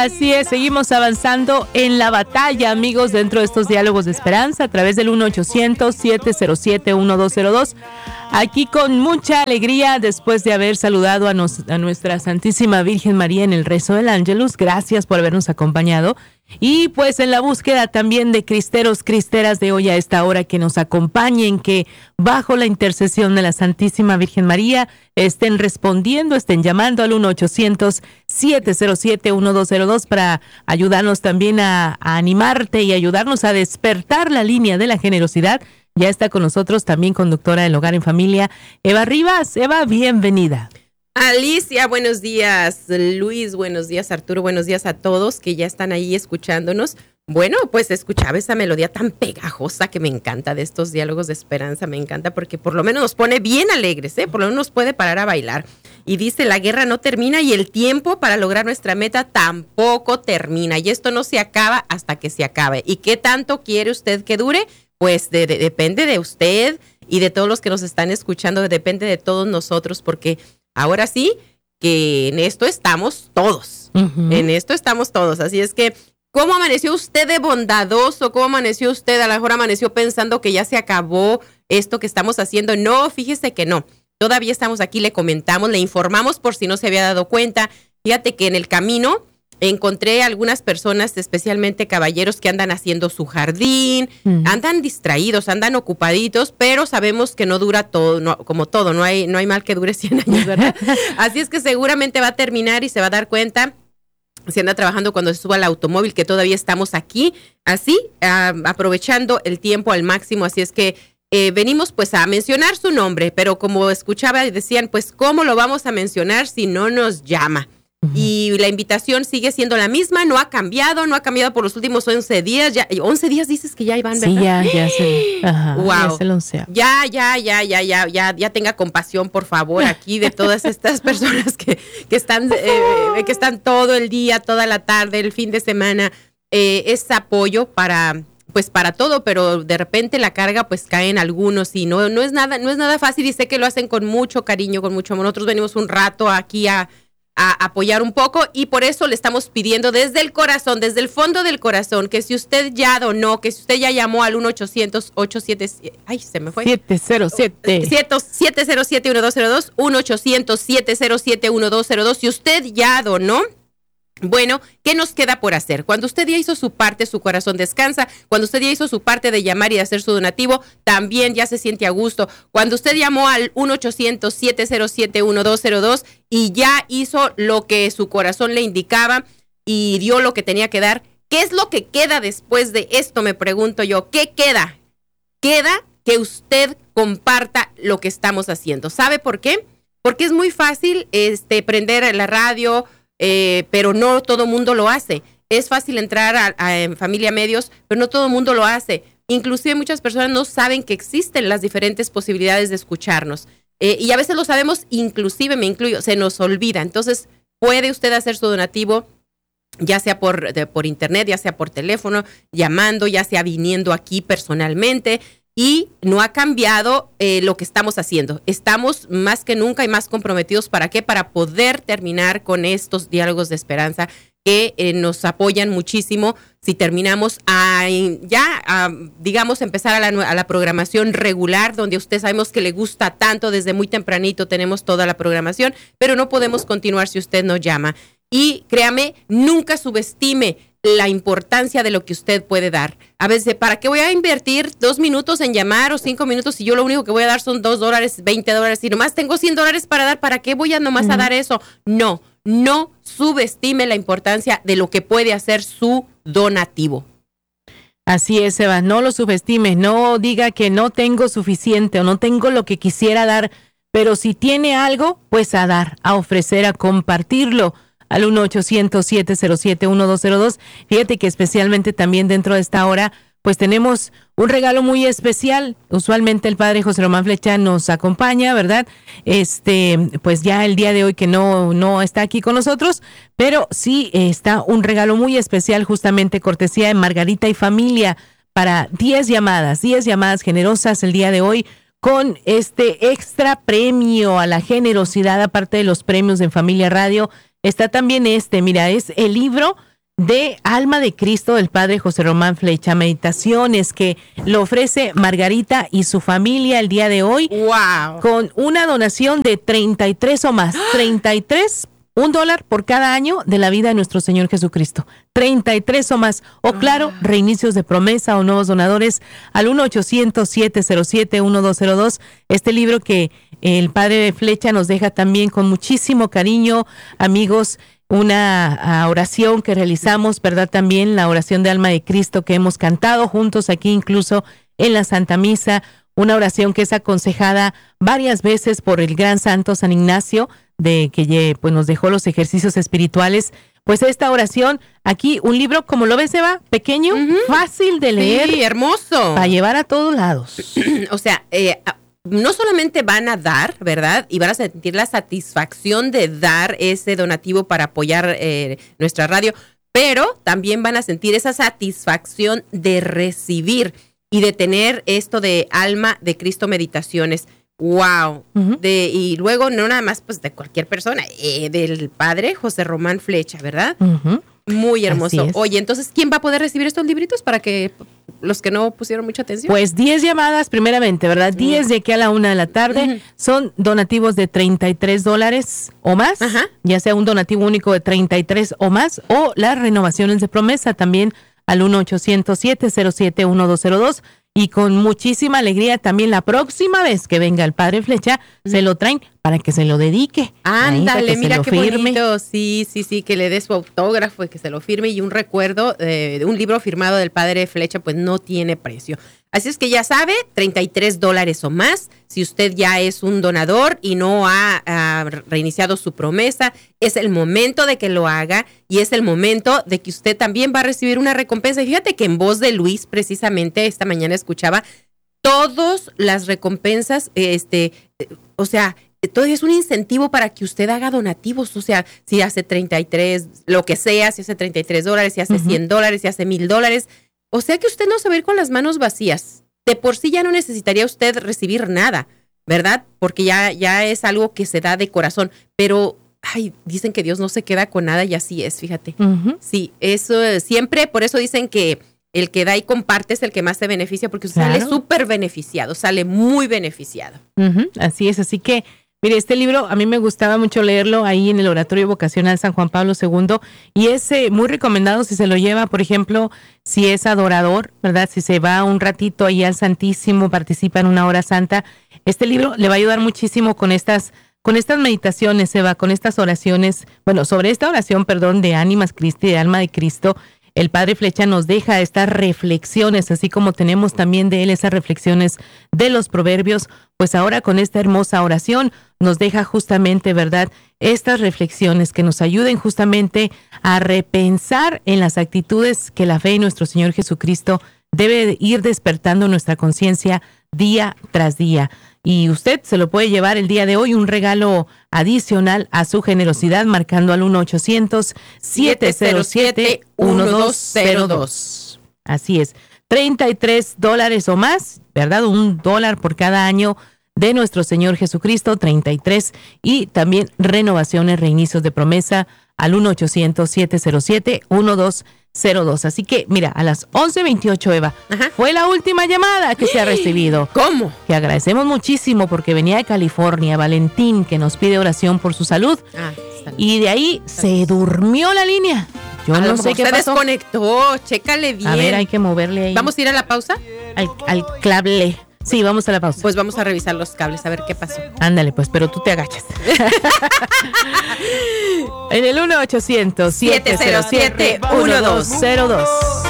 Así es, seguimos avanzando en la batalla, amigos, dentro de estos diálogos de esperanza a través del 1-800-707-1202. Aquí con mucha alegría, después de haber saludado a nuestra Santísima Virgen María en el rezo del Ángelus. Gracias por habernos acompañado. Y pues en la búsqueda también de cristeros, cristeras de hoy a esta hora que nos acompañen, que bajo la intercesión de la Santísima Virgen María estén respondiendo, estén llamando al 1-800-707-1202 para ayudarnos también a animarte y ayudarnos a despertar la línea de la generosidad. Ya está con nosotros también conductora del Hogar en Familia, Eva Rivas. Eva, bienvenida. Alicia, buenos días. Luis, buenos días. Arturo, buenos días a todos que ya están ahí escuchándonos. Bueno, pues escuchaba esa melodía tan pegajosa que me encanta de estos diálogos de esperanza. Me encanta porque por lo menos nos pone bien alegres, por lo menos nos puede parar a bailar. Y dice, la guerra no termina y el tiempo para lograr nuestra meta tampoco termina. Y esto no se acaba hasta que se acabe. ¿Y qué tanto quiere usted que dure? Pues depende de usted y de todos los que nos están escuchando, depende de todos nosotros, porque ahora sí que en esto estamos todos, en esto estamos todos. Así es que, ¿cómo amaneció usted de bondadoso? ¿Cómo amaneció usted? A lo mejor amaneció pensando que ya se acabó esto que estamos haciendo. No, fíjese que no. Todavía estamos aquí, le comentamos, le informamos por si no se había dado cuenta. Fíjate que en el camino encontré algunas personas, especialmente caballeros, que andan haciendo su jardín, andan distraídos, andan ocupaditos, pero sabemos que no dura todo, no, como todo, no hay mal que dure 100 años, ¿verdad? Así es que seguramente va a terminar y se va a dar cuenta, si anda trabajando cuando se suba al automóvil, que todavía estamos aquí, así, aprovechando el tiempo al máximo. Así es que venimos pues a mencionar su nombre, pero como escuchaba y decían, pues ¿cómo lo vamos a mencionar si no nos llama? Y la invitación sigue siendo la misma, no ha cambiado por los últimos 11 días. Ya, 11 días dices que ya iban, ¿verdad? Sí, ya sé. Ajá, wow. Ya es el 11. Ya tenga compasión, por favor, aquí de todas estas personas que están todo el día, toda la tarde, el fin de semana. Es apoyo para todo, pero de repente la carga pues cae en algunos y no es nada fácil, y sé que lo hacen con mucho cariño, con mucho amor. Nosotros venimos un rato aquí a apoyar un poco, y por eso le estamos pidiendo desde el corazón, desde el fondo del corazón, que si usted ya donó, que si usted ya llamó al 1-800-877, ay, se me fue. 707-1202, 1-800-707-1202, si usted ya donó. Bueno, ¿qué nos queda por hacer? Cuando usted ya hizo su parte, su corazón descansa. Cuando usted ya hizo su parte de llamar y de hacer su donativo, también ya se siente a gusto. Cuando usted llamó al 1-800-707-1202 y ya hizo lo que su corazón le indicaba y dio lo que tenía que dar, ¿qué es lo que queda después de esto? Me pregunto yo, ¿qué queda? Queda que usted comparta lo que estamos haciendo. ¿Sabe por qué? Porque es muy fácil prender la radio, pero no todo mundo lo hace. Es fácil entrar en Familia Medios, pero no todo mundo lo hace. Inclusive muchas personas no saben que existen las diferentes posibilidades de escucharnos. Y a veces lo sabemos, inclusive me incluyo, se nos olvida. Entonces, puede usted hacer su donativo, ya sea por internet, ya sea por teléfono, llamando, ya sea viniendo aquí personalmente. Y no ha cambiado lo que estamos haciendo. Estamos más que nunca y más comprometidos. ¿Para qué? Para poder terminar con estos diálogos de esperanza que nos apoyan muchísimo. Si terminamos digamos, empezar a la programación regular, donde usted sabemos que le gusta tanto, desde muy tempranito tenemos toda la programación, pero no podemos continuar si usted no llama. Y créame, nunca subestime la importancia de lo que usted puede dar. A veces, ¿para qué voy a invertir 2 minutos en llamar o 5 minutos si yo lo único que voy a dar son $2, $20 y nomás tengo $100 para dar? ¿Para qué voy a nomás a dar eso? No subestime la importancia de lo que puede hacer su donativo. Así es, Eva, no lo subestime, no diga que no tengo suficiente o no tengo lo que quisiera dar, pero si tiene algo, pues a dar, a ofrecer, a compartirlo. Al 1-800-707-1202. Fíjate que especialmente también dentro de esta hora, pues tenemos un regalo muy especial. Usualmente el padre José Román Flecha nos acompaña, ¿verdad? Pues ya el día de hoy que no está aquí con nosotros, pero sí está un regalo muy especial, justamente cortesía de Margarita y Familia, para 10 llamadas generosas el día de hoy, con este extra premio a la generosidad, aparte de los premios en Familia Radio. Está también mira, es el libro de Alma de Cristo del Padre José Román Flecha, meditaciones que lo ofrece Margarita y su familia el día de hoy. ¡Wow! Con una donación de 33 o más, 33, $1 por cada año de la vida de nuestro Señor Jesucristo. 33 o más. O claro, reinicios de promesa o nuevos donadores al 1-800-707-1202. Este libro que el Padre Flecha nos deja también con muchísimo cariño, amigos. Una oración que realizamos, ¿verdad? También la oración de Alma de Cristo que hemos cantado juntos aquí, incluso en la Santa Misa. Una oración que es aconsejada varias veces por el gran santo San Ignacio, de que pues nos dejó los ejercicios espirituales. Pues esta oración, aquí un libro, como lo ves, Eva, pequeño, fácil de leer. Sí, hermoso. Para llevar a todos lados. O sea, no solamente van a dar, ¿verdad? Y van a sentir la satisfacción de dar ese donativo para apoyar nuestra radio, pero también van a sentir esa satisfacción de recibir y de tener esto de Alma de Cristo Meditaciones. ¡Wow! Y luego, no nada más pues de cualquier persona, del Padre José Román Flecha, ¿verdad? Muy hermoso. Oye, entonces, ¿quién va a poder recibir estos libritos para que los que no pusieron mucha atención? Pues 10 llamadas primeramente, ¿verdad? 10 de aquí a la 1:00 p.m. Son donativos de $33 o más, ya sea un donativo único de 33 o más, o las renovaciones de promesa también al 1-800-707-1202. Y con muchísima alegría también la próxima vez que venga el Padre Flecha, se lo traen para que se lo dedique. Ándale, mira qué bonito. Sí, que le dé su autógrafo y que se lo firme. Y un recuerdo de un libro firmado del Padre Flecha, pues no tiene precio. Así es que ya sabe, $33 o más. Si usted ya es un donador y no ha reiniciado su promesa, es el momento de que lo haga y es el momento de que usted también va a recibir una recompensa. Y fíjate que en voz de Luis, precisamente, esta mañana escuchaba todas las recompensas, o sea, todavía es un incentivo para que usted haga donativos. O sea, si hace 33, lo que sea, si hace $33, si hace $100, si hace $1,000. O sea que usted no se va a ir con las manos vacías. De por sí ya no necesitaría usted recibir nada, ¿verdad? Porque ya es algo que se da de corazón. Pero, dicen que Dios no se queda con nada y así es, fíjate. Sí, eso siempre, por eso dicen que el que da y comparte es el que más se beneficia, porque usted sale súper beneficiado, sale muy beneficiado. Así es, así que mire, este libro a mí me gustaba mucho leerlo ahí en el Oratorio Vocacional San Juan Pablo II y es muy recomendado si se lo lleva, por ejemplo, si es adorador, ¿verdad? Si se va un ratito ahí al Santísimo, participa en una hora santa, este libro le va a ayudar muchísimo con estas meditaciones, Eva, con estas oraciones, sobre esta oración, de Ánimas Christi, de Alma de Cristo. El Padre Flecha nos deja estas reflexiones, así como tenemos también de él esas reflexiones de los proverbios, pues ahora con esta hermosa oración nos deja justamente, ¿verdad?, estas reflexiones que nos ayuden justamente a repensar en las actitudes que la fe en nuestro Señor Jesucristo debe ir despertando en nuestra conciencia día tras día. Y usted se lo puede llevar el día de hoy, un regalo adicional a su generosidad, marcando al 1-800-707-1202. Así es, $33 o más, ¿verdad? $1 por cada año de nuestro Señor Jesucristo, 33, y también renovaciones, reinicios de promesa al 1-800-707-1202. Así que, mira, a las 11:28, Eva, fue la última llamada que se ha recibido. ¿Cómo? Que agradecemos muchísimo porque venía de California, Valentín, que nos pide oración por su salud. Y de ahí se durmió la línea. Yo no sé qué pasó. Se desconectó, chécale bien. A ver, hay que moverle ahí. ¿Vamos a ir a la pausa? Al cable. Sí, vamos a la pausa. Pues vamos a revisar los cables, a ver qué pasó. Ándale, pues, pero tú te agachas. En el 1-800-707-1202.